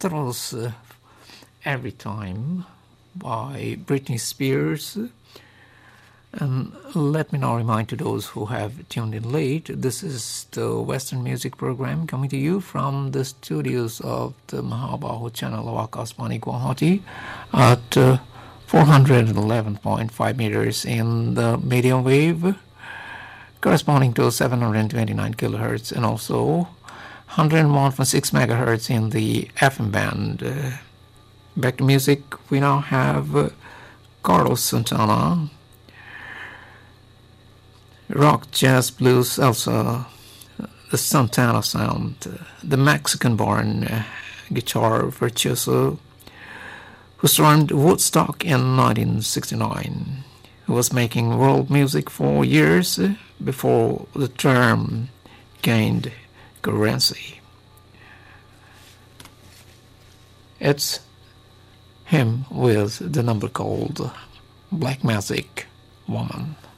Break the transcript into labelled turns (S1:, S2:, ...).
S1: That was Every Time by Britney Spears. And let me now remind to those who have tuned in late, this is the Western Music Program coming to you from the studios of the Mahabahu channel of Akashvani Guwahati at 411.5 meters in the medium wave, corresponding to 729 kilohertz, and also 101.6 megahertz in the FM band. Back to music, we now have Carlos Santana, rock, jazz, blues, salsa, the Santana sound, the Mexican-born guitar virtuoso who stormed Woodstock in 1969, who was making world music for years before the term gained currency. It's him with the number called Black Magic Woman.